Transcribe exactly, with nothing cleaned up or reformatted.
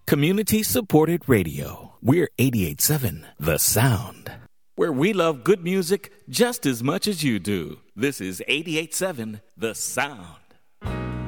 Community-supported radio. We're eighty-eight point seven The Sound, where we love good music just as much as you do. This is eighty-eight point seven The Sound.